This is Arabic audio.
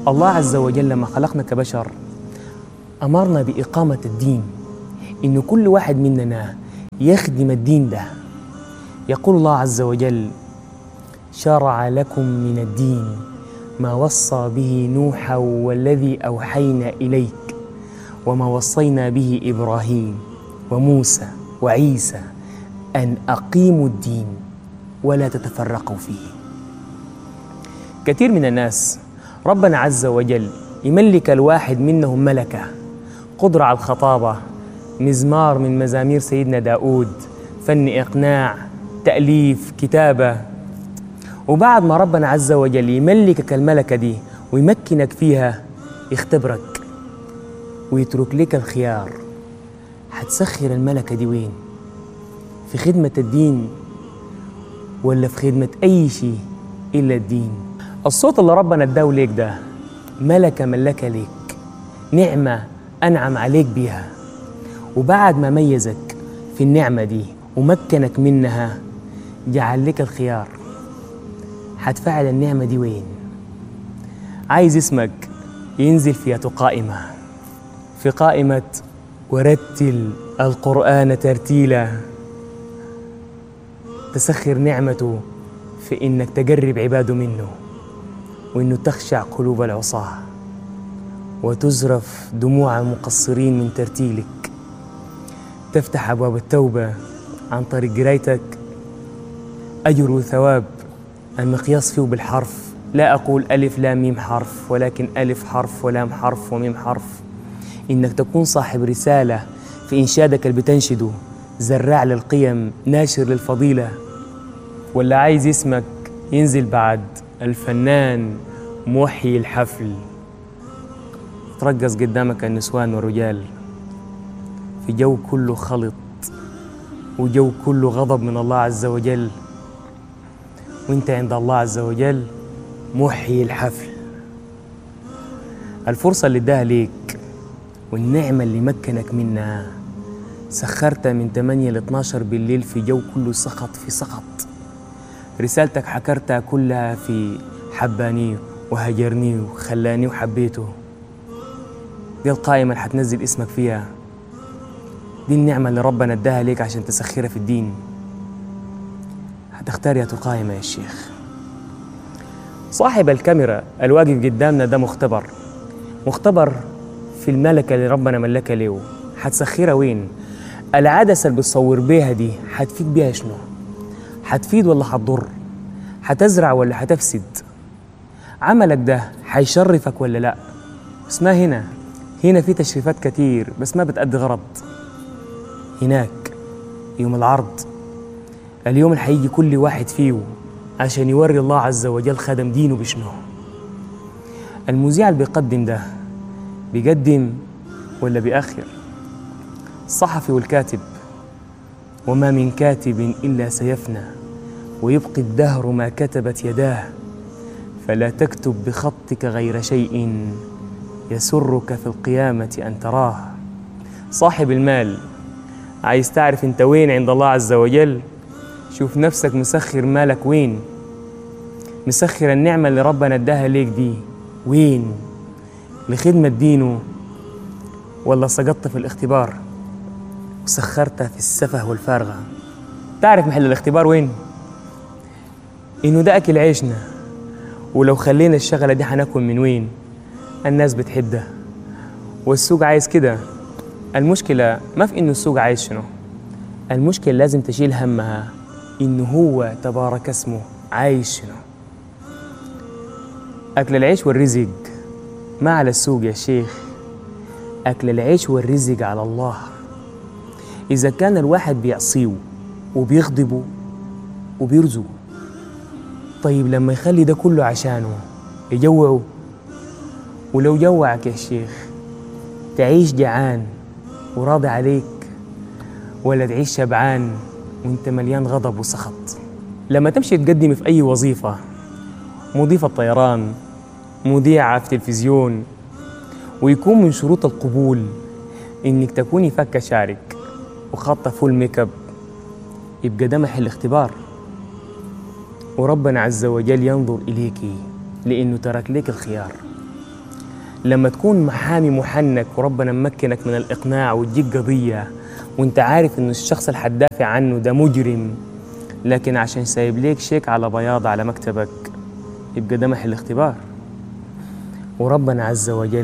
الله عز وجل لما خلقنا كبشر أمرنا بإقامة الدين، إن كل واحد مننا يخدم الدين ده. يقول الله عز وجل: شرع لكم من الدين ما وصى به نوحا والذي أوحينا إليك وما وصينا به إبراهيم وموسى وعيسى أن أقيموا الدين ولا تتفرقوا فيه. كثير من الناس ربنا عز وجل يملك الواحد منهم ملكة، قدرة على الخطابة، مزمار من مزامير سيدنا داود، فن إقناع، تأليف، كتابة. وبعد ما ربنا عز وجل يملكك الملكة دي ويمكنك فيها، يختبرك ويترك لك الخيار: هتسخر الملكة دي وين؟ في خدمة الدين ولا في خدمة أي شيء إلا الدين؟ الصوت اللي ربنا اداه ليك ده ملكة ملكة ليك، نعمة أنعم عليك بيها، وبعد ما ميزك في النعمة دي ومكنك منها جعل لك الخيار: هتفعل النعمة دي وين؟ عايز اسمك ينزل في قائمة، في قائمة ورتل القرآن ترتيلا، تسخر نعمته في إنك تقرب عباده منه، وإنه تخشع قلوب العصاة وتزرف دموع المقصرين من ترتيلك، تفتح أبواب التوبة عن طريق قرايتك. أجر وثواب المقياس فيه بالحرف، لا أقول ألف لام ميم حرف، ولكن ألف حرف ولام حرف وميم حرف. إنك تكون صاحب رسالة في إنشادك اللي بتنشده، زراع للقيم، ناشر للفضيلة. ولا عايز اسمك ينزل بعد الفنان محيي الحفل، ترقص قدامك النسوان والرجال في جو كله خلط وجو كله غضب من الله عز وجل، وانت عند الله عز وجل محيي الحفل. الفرصة اللي اداها ليك والنعمة اللي مكنك منها سخرتها من 8 ل 12 بالليل في جو كله سخط في سخط. رسالتك حكرتها كلها في حباني وهجرني وخلاني وحبيته. دي القائمة اللي حتنزل اسمك فيها، دي النعمة اللي ربنا اداها ليك عشان تسخرها في الدين. هتختار يا قائمة يا شيخ. صاحب الكاميرا الواقف قدامنا ده مختبر في الملكة اللي ربنا ملكها له. هتسخرها وين؟ العدسة اللي بتصور بيها دي هتفيد بيها شنو؟ هتفيد ولا هتضر؟ هتزرع ولا هتفسد؟ عملك ده هيشرفك ولا لا؟ اسمها هنا في تشريفات كتير بس ما بتأدي غرض. هناك يوم العرض، اليوم اللي هيجي كل واحد فيه عشان يوري الله عز وجل خدم دينه بشنو. المذيع اللي بيقدم ده بيقدم ولا بيأخر؟ الصحفي والكاتب، وما من كاتب إلا سيفنى ويبقي الدهر ما كتبت يداه، فلا تكتب بخطك غير شيء يسرك في القيامة أن تراه. صاحب المال، عايز تعرف انت وين عند الله عز وجل؟ شوف نفسك مسخر مالك وين؟ مسخر النعمة اللي ربنا اداها ليك دي وين؟ لخدمة دينه ولا سقطت في الاختبار وسخرتها في السفه والفارغة؟ تعرف محل الاختبار وين؟ إنه ده أكل عيشنا، ولو خلينا الشغلة دي هناكل من وين؟ الناس بتحب ده والسوق عايز كده. المشكلة ما في إنه السوق عايز شنو، المشكلة لازم تشيل همها إنه هو تبارك اسمه عايز شنو. أكل العيش والرزق ما على السوق يا شيخ، أكل العيش والرزق على الله. إذا كان الواحد بيعصيه وبيغضبه وبيرزقه، طيب لما يخلي ده كله عشانه يجوعه؟ ولو جوعك يا شيخ تعيش جعان وراضي عليك، ولا تعيش شبعان وانت مليان غضب وسخط؟ لما تمشي تقدم في أي وظيفة، مضيفة طيران، مذيعة في تلفزيون، ويكون من شروط القبول إنك تكوني فكة شارك وخاطة فول ميك اب، يبقى ده محل اختبار، وربنا عز وجل ينظر إليكي لأنه ترك لك الخيار. لما تكون محامي محنك وربنا ممكنك من الإقناع وتجيك قضية وانت عارف إن الشخص اللي هتدافع عنه ده مجرم، لكن عشان سايب ليك شيك على بياض على مكتبك، يبقى ده محل اختبار. وربنا عز وجل